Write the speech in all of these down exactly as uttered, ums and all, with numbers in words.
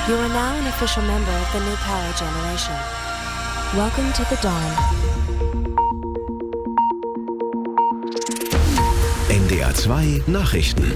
You are now an official member of the New Power Generation. Welcome to the Dawn. N D R zwei Nachrichten.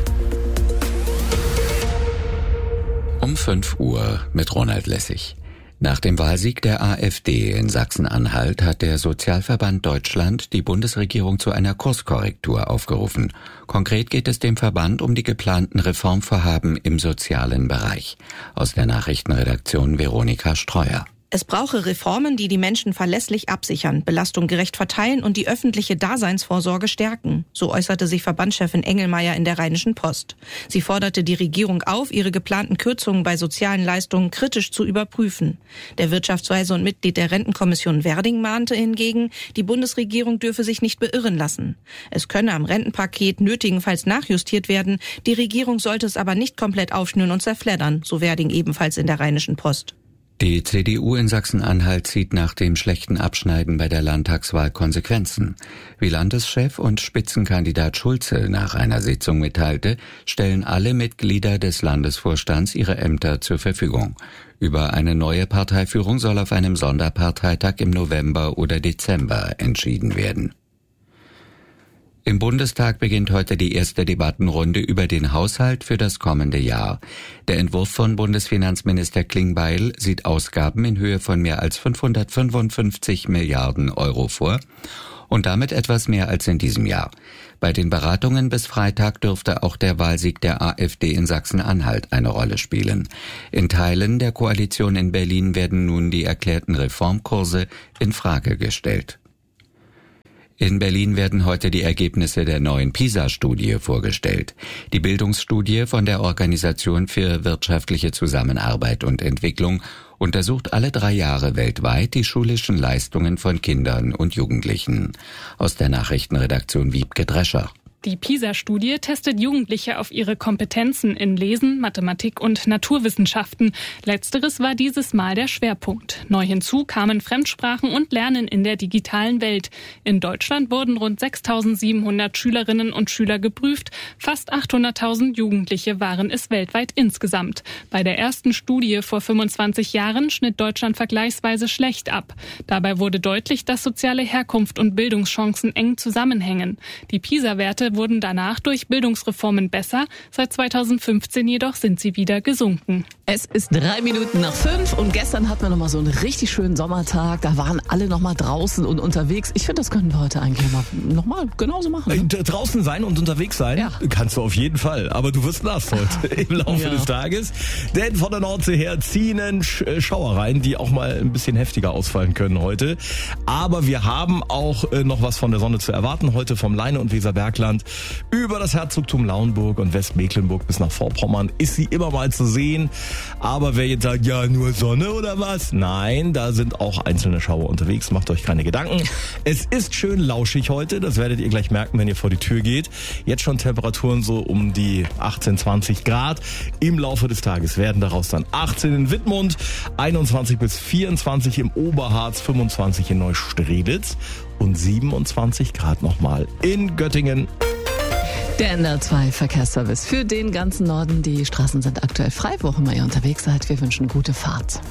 Um fünf Uhr mit Ronald Lessig. Nach dem Wahlsieg der AfD in Sachsen-Anhalt hat der Sozialverband Deutschland die Bundesregierung zu einer Kurskorrektur aufgerufen. Konkret geht es dem Verband um die geplanten Reformvorhaben im sozialen Bereich. Aus der Nachrichtenredaktion Veronika Streuer. Es brauche Reformen, die die Menschen verlässlich absichern, Belastung gerecht verteilen und die öffentliche Daseinsvorsorge stärken. So äußerte sich Verbandschefin Engelmeier in der Rheinischen Post. Sie forderte die Regierung auf, ihre geplanten Kürzungen bei sozialen Leistungen kritisch zu überprüfen. Der Wirtschaftsweise und Mitglied der Rentenkommission Werding mahnte hingegen, die Bundesregierung dürfe sich nicht beirren lassen. Es könne am Rentenpaket nötigenfalls nachjustiert werden, die Regierung sollte es aber nicht komplett aufschnüren und zerfleddern, so Werding ebenfalls in der Rheinischen Post. Die C D U in Sachsen-Anhalt zieht nach dem schlechten Abschneiden bei der Landtagswahl Konsequenzen. Wie Landeschef und Spitzenkandidat Schulze nach einer Sitzung mitteilte, stellen alle Mitglieder des Landesvorstands ihre Ämter zur Verfügung. Über eine neue Parteiführung soll auf einem Sonderparteitag im November oder Dezember entschieden werden. Im Bundestag beginnt heute die erste Debattenrunde über den Haushalt für das kommende Jahr. Der Entwurf von Bundesfinanzminister Klingbeil sieht Ausgaben in Höhe von mehr als fünfhundertfünfundfünfzig Milliarden Euro vor und damit etwas mehr als in diesem Jahr. Bei den Beratungen bis Freitag dürfte auch der Wahlsieg der AfD in Sachsen-Anhalt eine Rolle spielen. In Teilen der Koalition in Berlin werden nun die erklärten Reformkurse in Frage gestellt. In Berlin werden heute die Ergebnisse der neuen PISA-Studie vorgestellt. Die Bildungsstudie von der Organisation für wirtschaftliche Zusammenarbeit und Entwicklung untersucht alle drei Jahre weltweit die schulischen Leistungen von Kindern und Jugendlichen. Aus der Nachrichtenredaktion Wiebke Drescher. Die PISA-Studie testet Jugendliche auf ihre Kompetenzen in Lesen, Mathematik und Naturwissenschaften. Letzteres war dieses Mal der Schwerpunkt. Neu hinzu kamen Fremdsprachen und Lernen in der digitalen Welt. In Deutschland wurden rund sechstausendsiebenhundert Schülerinnen und Schüler geprüft. Fast achthunderttausend Jugendliche waren es weltweit insgesamt. Bei der ersten Studie vor fünfundzwanzig Jahren schnitt Deutschland vergleichsweise schlecht ab. Dabei wurde deutlich, dass soziale Herkunft und Bildungschancen eng zusammenhängen. Die PISA-Werte wurden danach durch Bildungsreformen besser. Seit zweitausendfünfzehn jedoch sind sie wieder gesunken. Es ist drei Minuten nach fünf und gestern hatten wir noch mal so einen richtig schönen Sommertag. Da waren alle noch mal draußen und unterwegs. Ich finde, das können wir heute eigentlich mal noch mal genauso machen. Ne? Äh, draußen sein und unterwegs sein? Ja. Kannst du auf jeden Fall. Aber du wirst nass heute im Laufe ja. des Tages. Denn von der Nordsee her ziehen Schauer rein, die auch mal ein bisschen heftiger ausfallen können heute. Aber wir haben auch äh, noch was von der Sonne zu erwarten. Heute vom Leine- und Weserbergland über das Herzogtum Lauenburg und Westmecklenburg bis nach Vorpommern ist sie immer mal zu sehen. Aber wer jetzt sagt, ja, nur Sonne oder was? Nein, da sind auch einzelne Schauer unterwegs. Macht euch keine Gedanken. Es ist schön lauschig heute. Das werdet ihr gleich merken, wenn ihr vor die Tür geht. Jetzt schon Temperaturen so um die achtzehn, zwanzig Grad. Im Laufe des Tages werden daraus dann achtzehn in Wittmund, einundzwanzig bis vierundzwanzig im Oberharz, fünfundzwanzig in Neustrelitz und siebenundzwanzig Grad nochmal in Göttingen. Der N D R zwei Verkehrsservice für den ganzen Norden. Die Straßen sind aktuell frei, wo auch immer ihr unterwegs seid. Wir wünschen gute Fahrt.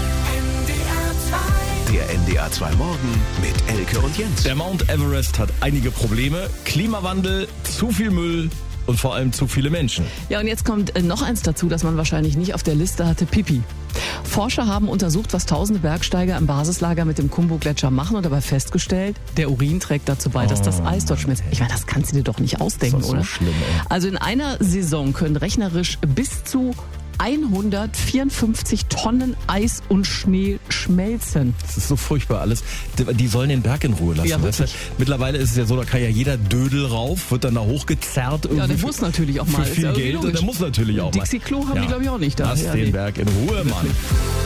Der N D R zwei Morgen mit Elke und Jens. Der Mount Everest hat einige Probleme. Klimawandel, zu viel Müll und vor allem zu viele Menschen. Ja, und jetzt kommt noch eins dazu, das man wahrscheinlich nicht auf der Liste hatte: Pipi. Forscher haben untersucht, was tausende Bergsteiger im Basislager mit dem Khumbu-Gletscher machen und dabei festgestellt, der Urin trägt dazu bei, dass das Eis dort schmilzt. Ich meine, das kannst du dir doch nicht ausdenken, das ist so oder? Schlimm, ey. Also in einer Saison können rechnerisch bis zu hundertvierundfünfzig Tonnen Eis und Schnee schmelzen. Das ist so furchtbar alles. Die sollen den Berg in Ruhe lassen. Ja, weißt du? Mittlerweile ist es ja so, da kann ja jeder Dödel rauf, wird dann da hochgezerrt. Ja, der muss natürlich auch mal. Für viel Geld und der muss natürlich auch mal. Dixie-Klo haben ja. die, glaube ich, auch nicht da. Lass ja, den nee. Berg in Ruhe, Mann.